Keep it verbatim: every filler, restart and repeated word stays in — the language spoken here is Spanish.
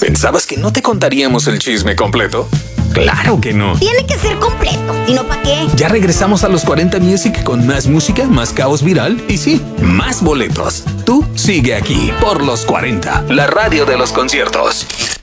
¿Pensabas que no te contaríamos el chisme completo? ¡Claro que no! Tiene que ser completo, si no, ¿para qué? Ya regresamos a los cuarenta Music con más música, más caos viral y sí, más boletos. Tú sigue aquí por los cuarenta, la radio de los conciertos.